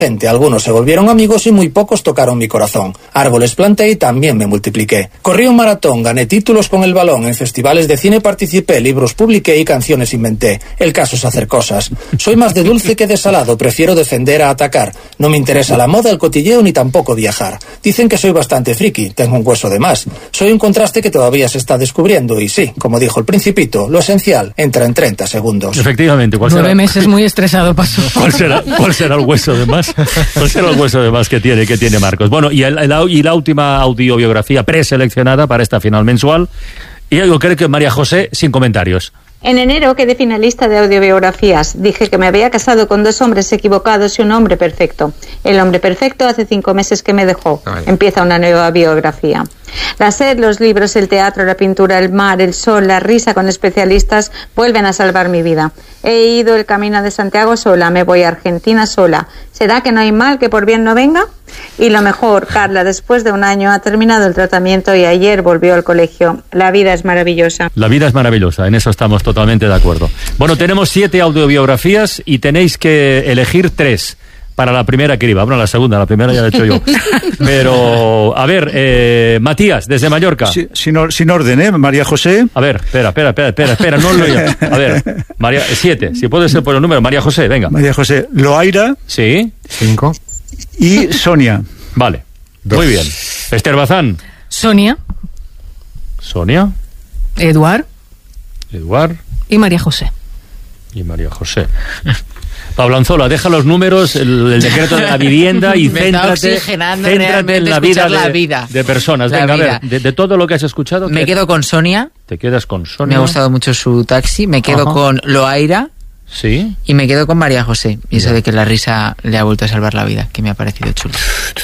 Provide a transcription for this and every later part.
Algunos se volvieron amigos y muy pocos tocaron mi corazón. Árboles planté y también me multipliqué. Corrí un maratón, gané títulos con el balón, en festivales de cine participé, libros publiqué y canciones inventé. El caso es hacer cosas. Soy más de dulce que de salado, prefiero defender a atacar. No me interesa la moda, el cotilleo ni tampoco viajar. Dicen que soy bastante friki, tengo un hueso de más. Soy un contraste que todavía se está descubriendo y sí, como dijo el Principito, lo esencial entra en 30 segundos. Efectivamente. 9 meses muy estresado pasó. ¿Cuál será el hueso de más? ¿Cuál será el hueso de más que tiene Marcos? Bueno, y la última audiobiografía preseleccionada para esta final mensual. Y yo creo que María José, sin comentarios. En enero quedé finalista de audiobiografías. Dije que me había casado con 2 hombres equivocados y un hombre perfecto. El hombre perfecto hace 5 meses que me dejó. Empieza una nueva biografía. La sed, los libros, el teatro, la pintura, el mar, el sol, la risa con especialistas vuelven a salvar mi vida. He ido el camino de Santiago sola, me voy a Argentina sola. ¿Será que no hay mal que por bien no venga? Y lo mejor, Carla, después de un año ha terminado el tratamiento y ayer volvió al colegio. La vida es maravillosa. La vida es maravillosa, en eso estamos totalmente de acuerdo. Bueno, tenemos 7 audiobiografías y tenéis que elegir 3. Para la primera criba, bueno, la segunda, la primera ya la he hecho yo. Pero, a ver, Matías, desde Mallorca. Sin orden, ¿eh? María José. A ver, espera, no lo oiga. A ver, 7, si puede ser por el número. María José, venga. María José, Loaira. Sí. 5. Y Sonia. Vale, 2. Muy bien. Esther Bazán. Sonia. Eduard. Y María José. Pablo Anzola, deja los números, el decreto de la vivienda y céntrate en la vida de personas. Venga, a ver, de todo lo que has escuchado. Me quedo con Sonia. Te quedas con Sonia. Me ha gustado mucho su taxi. Me quedo con Loaira. Sí. Y me quedo con María José. Y eso de que la risa le ha vuelto a salvar la vida, que me ha parecido chulo.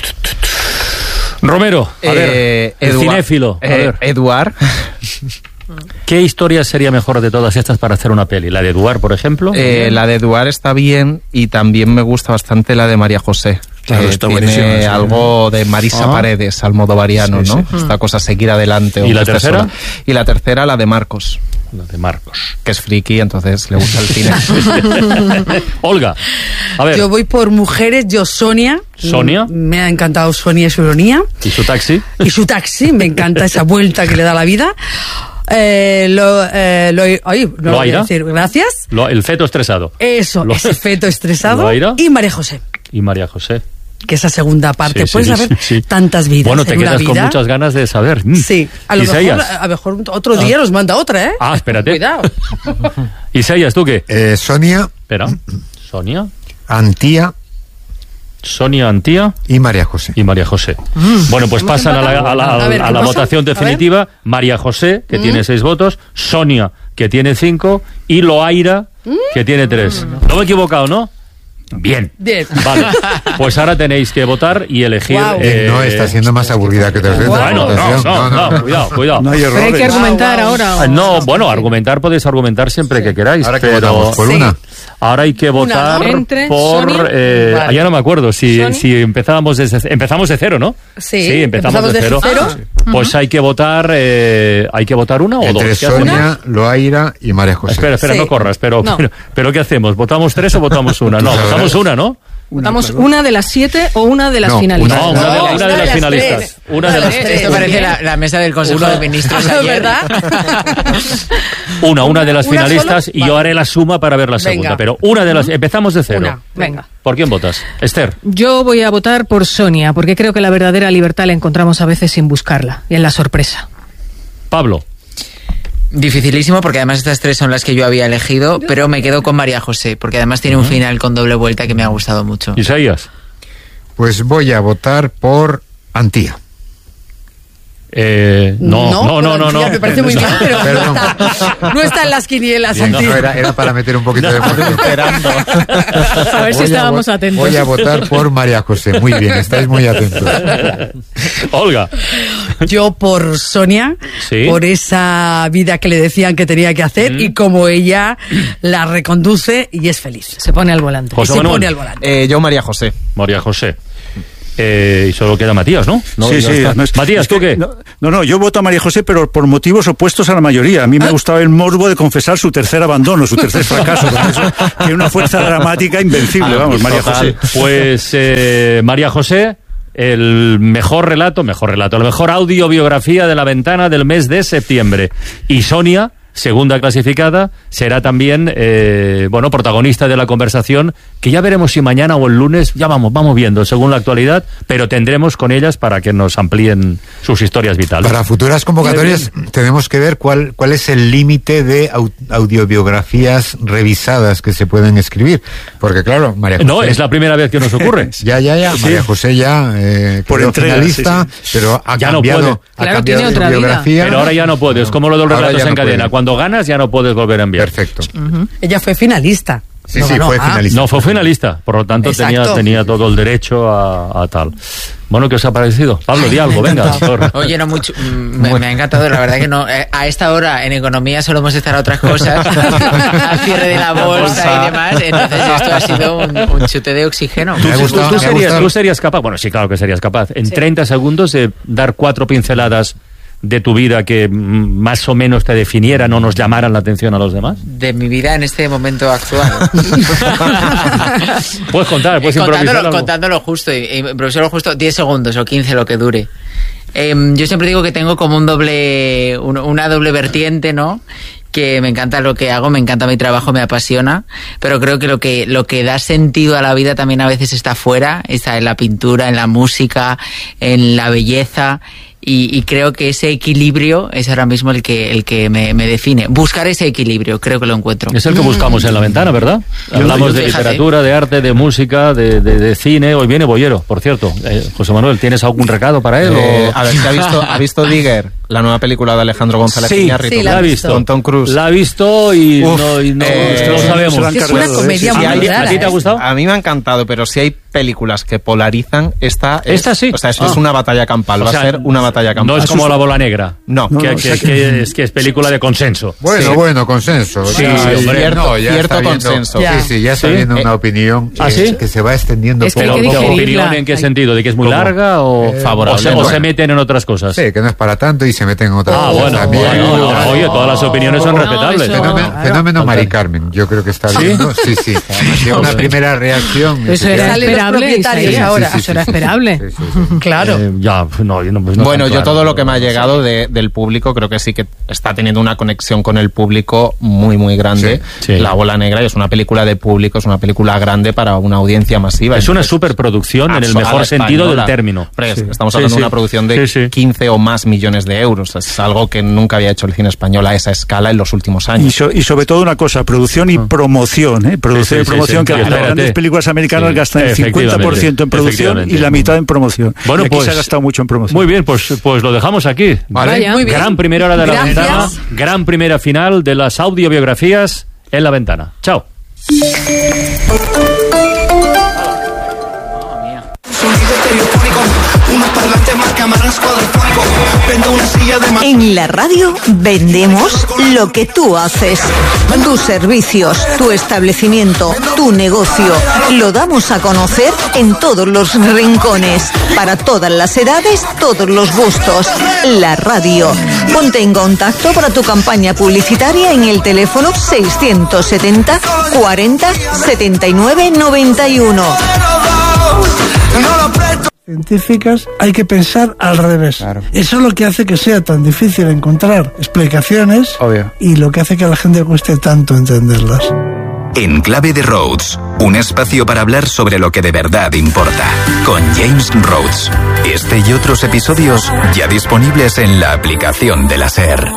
Romero, a ver, el cinéfilo. A ver. Eduard. ¿Qué historia sería mejor de todas estas para hacer una peli? ¿La de Eduard, por ejemplo? La de Eduard está bien y también me gusta bastante la de María José. Claro, está tiene algo de Marisa Paredes, almodovariano, sí, ¿no? Sí. Esta cosa seguir adelante. ¿Y la tercera? Sola. Y la tercera, la de Marcos. Que es friki, entonces le gusta el cine. Olga, a ver. Yo voy por mujeres, Sonia. ¿Sonia? Me ha encantado Sonia y su ironía. ¿Y su taxi? Me encanta esa vuelta que le da la vida. No lo voy a decir. Gracias. El feto estresado. Eso, ese feto estresado. Loaira. Y María José. Que esa segunda parte, puedes saber tantas vidas. Bueno, te quedas con muchas ganas de saber. Sí, a lo mejor otro día nos manda otra, ¿eh? Espérate. Cuidado. Isaías, ¿tú qué? Sonia. Espera. Sonia. Antía. Y María José. Bueno, pues pasan a la votación definitiva. María José, que tiene 6 votos. Sonia, que tiene 5. Y Loaira, que tiene 3. No me he equivocado, ¿no? Bien. Vale. Pues ahora tenéis que votar y elegir. No, está siendo más aburrida que otras veces. Bueno, no, cuidado. No hay errores. Pero hay que argumentar ahora. No, bueno, podéis argumentar siempre que queráis. Ahora que votamos por una. Ahora hay que votar por... ya no me acuerdo si empezamos de cero, ¿no? Sí, empezamos de cero. Pues hay que votar una o entre dos. Sonia, Loaira y María José. Espera, no corras. Pero ¿qué hacemos? ¿Votamos 3 o votamos una? No, votamos una, ¿no? Votamos una de las 7 o una de las finalistas. No, una de las finalistas. Una de las tres. Esto parece la mesa del Consejo de Ministros ayer. ¿Verdad? Una de las finalistas y yo haré la suma para ver la segunda. Venga. Pero una de las... Empezamos de cero. Venga. ¿Por quién votas? Esther. Yo voy a votar por Sonia, porque creo que la verdadera libertad la encontramos a veces sin buscarla, y en la sorpresa. Pablo. Dificilísimo, porque además estas 3 son las que yo había elegido, pero me quedo con María José, porque además tiene un final con doble vuelta que me ha gustado mucho. Isaías. Pues voy a votar por Antía. No. Me parece muy bien, pero no está en las quinielas. Bien, era para meter un poquito de emoción. A ver si estábamos atentos. Voy a votar por María José. Muy bien, estáis muy atentos. Olga. Yo por Sonia, por esa vida que le decían que tenía que hacer y como ella la reconduce y es feliz. Se pone al volante. José Manuel. Yo María José. María José. Y solo queda Matías, ¿no? Sí. Matías, ¿tú qué? No, yo voto a María José, pero por motivos opuestos a la mayoría. A mí me gustaba el morbo de confesar su tercer abandono, su tercer fracaso. Eso tiene una fuerza dramática invencible, vamos, María José. Pues María José, el mejor relato, la mejor audiobiografía de La Ventana del mes de septiembre. Y Sonia, segunda clasificada, será también protagonista de la conversación, que ya veremos si mañana o el lunes, ya vamos viendo según la actualidad, pero tendremos con ellas para que nos amplíen sus historias vitales. Para futuras convocatorias tenemos que ver cuál es el límite de audiobiografías revisadas que se pueden escribir, porque claro, María José... No, es la primera vez que nos ocurre. ya, sí. María José ya por entrega, finalista, sí. Pero ha ya cambiado, no puede. Ha cambiado tiene otra biografía. Pero ahora ya no puedes, como lo de los relatos en cadena. Puede. Cuando ganas ya no puedes volver a enviar. Perfecto. Ella fue finalista. Sí, fue finalista. No, fue finalista, por lo tanto tenía todo el derecho a tal. Bueno, ¿qué os ha parecido? Pablo, di algo, venga. Oye, no mucho, me ha encantado, la verdad que no. A esta hora en economía solemos estar a otras cosas, al cierre de la bolsa y demás, entonces esto ha sido un chute de oxígeno. ¿Tú serías capaz? Bueno, sí, claro que serías capaz. En 30 segundos de dar 4 pinceladas de tu vida que más o menos te definieran o nos llamaran la atención a los demás. De mi vida en este momento actual. Puedes contar, puedes improvisar. Contándolo justo, improvisarlo justo 10 segundos o 15, lo que dure. Yo siempre digo que tengo como una doble vertiente, ¿no? Que me encanta lo que hago, me encanta mi trabajo, me apasiona, pero creo que lo que da sentido a la vida también a veces está fuera, está en la pintura, en la música, en la belleza. Y creo que ese equilibrio es ahora mismo el que me define. Buscar ese equilibrio, creo que lo encuentro. Es el que buscamos en La Ventana, ¿verdad? Hablamos de literatura, de arte, de música, de cine. Hoy viene Bollero, por cierto. José Manuel, ¿tienes algún recado para él? A ver, ¿ha visto Digger, la nueva película de Alejandro González Iñárritu? Sí, la ha visto. Con Tom Cruise. La ha visto y no sabemos. Es una comedia muy rara. ¿A ti te ha gustado? A mí me ha encantado, pero si hay películas que polarizan, esta sí. O sea, eso es una batalla campal. Va a ser una batalla campal. No es como La Bola Negra. No. Que es película de consenso. Bueno, consenso. Sí, cierto consenso. Sí, ya está viendo una opinión que se va extendiendo poco a poco. ¿Opinión en qué sentido? ¿De que es muy larga o favorable? ¿O se meten en otras cosas? Sí, que no es para tanto y se meten en otras cosas. Oye, todas las opiniones son respetables. Fenómeno Mari Carmen, yo creo que está viendo. Sí. Una primera reacción. Eso era esperable. Eso era esperable. Claro. Bueno, yo todo lo que me ha llegado del público, creo que sí que está teniendo una conexión con el público muy, muy grande. Sí. La Bola Negra es una película de público, es una película grande para una audiencia masiva. Es una superproducción en el mejor sentido del término. Estamos hablando de una producción de 15 o más millones de euros. Es algo que nunca había hecho el cine español a esa escala en los últimos años. Y sobre todo una cosa, producción y promoción. Producción y promoción, que las grandes películas americanas gastan el 50% en producción y la mitad en promoción. Bueno, y aquí se ha gastado mucho en promoción. Muy bien, pues lo dejamos aquí. Vale. Muy bien. Gran primera hora de La Ventana, gran primera final de las audiobiografías en La Ventana. Chao. En la radio vendemos lo que tú haces. Tus servicios, tu establecimiento, tu negocio. Lo damos a conocer en todos los rincones. Para todas las edades, todos los gustos. La radio. Ponte en contacto para tu campaña publicitaria en el teléfono 670 40 79 91. Científicas, hay que pensar al revés. Claro. Eso es lo que hace que sea tan difícil encontrar explicaciones. Obvio. Y lo que hace que a la gente le cueste tanto entenderlas. En Clave de Rhodes, un espacio para hablar sobre lo que de verdad importa, con James Rhodes. Este y otros episodios ya disponibles en la aplicación de la SER.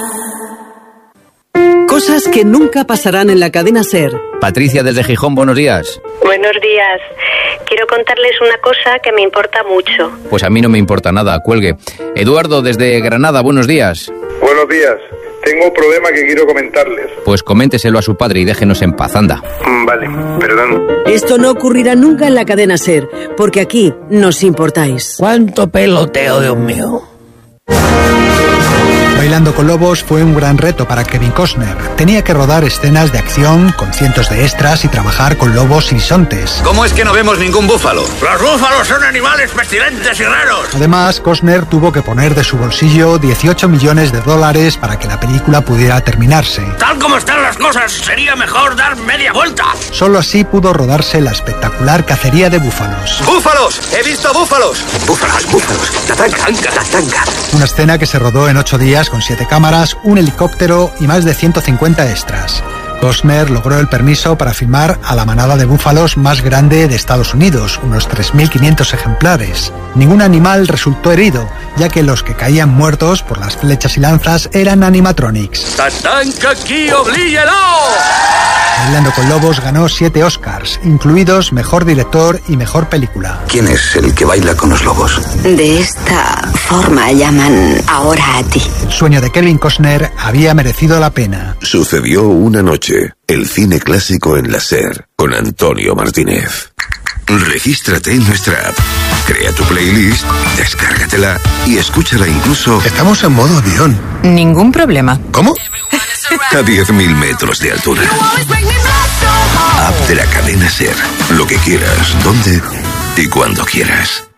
Cosas que nunca pasarán en la cadena SER. Patricia desde Gijón, buenos días. Buenos días. Quiero contarles una cosa que me importa mucho. Pues a mí no me importa nada, cuelgue. Eduardo desde Granada, buenos días. Buenos días. Tengo un problema que quiero comentarles. Pues coménteselo a su padre y déjenos en paz, anda. Vale, perdón. Esto no ocurrirá nunca en la cadena SER, porque aquí nos importáis. ¿Cuánto peloteo, Dios mío? Bailando con lobos fue un gran reto para Kevin Costner. Tenía que rodar escenas de acción con cientos de extras y trabajar con lobos y bisontes. ¿Cómo es que no vemos ningún búfalo? ¡Los búfalos son animales pestilentes y raros! Además, Costner tuvo que poner de su bolsillo $18 millones para que la película pudiera terminarse. Tal como están las cosas, sería mejor dar media vuelta. Solo así pudo rodarse la espectacular cacería de búfalos. ¡Búfalos! ¡He visto búfalos! ¡Búfalos! ¡Tatanca! Una escena que se rodó en 8 días con 7 cámaras, un helicóptero y más de 150 extras. Costner logró el permiso para filmar a la manada de búfalos más grande de Estados Unidos, unos 3.500 ejemplares. Ningún animal resultó herido, ya que los que caían muertos por las flechas y lanzas eran animatronics. ¡Tatanca aquí, oblíguelo! Bailando con lobos ganó 7 Oscars, incluidos Mejor Director y Mejor Película. ¿Quién es el que baila con los lobos? De esta forma llaman ahora a ti. El sueño de Kevin Costner había merecido la pena. Sucedió una noche. El cine clásico en la SER, con Antonio Martínez. Regístrate en nuestra app. Crea tu playlist, descárgatela y escúchala incluso... Estamos en modo avión. Ningún problema. ¿Cómo? A 10.000 metros de altura. App de la cadena SER. Lo que quieras, donde y cuando quieras.